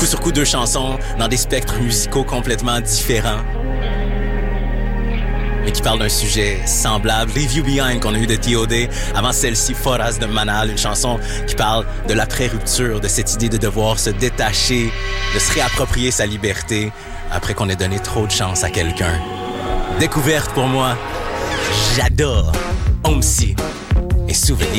Coup sur coup, 2 chansons dans des spectres musicaux complètement différents, mais qui parlent d'un sujet semblable. Leave You Behind qu'on a eu de T.O.D. Avant celle-ci, Foras de Manal, une chanson qui parle de l'après-rupture, de cette idée de devoir se détacher, de se réapproprier sa liberté après qu'on ait donné trop de chance à quelqu'un. Découverte pour moi, j'adore Omsi et Souvenir.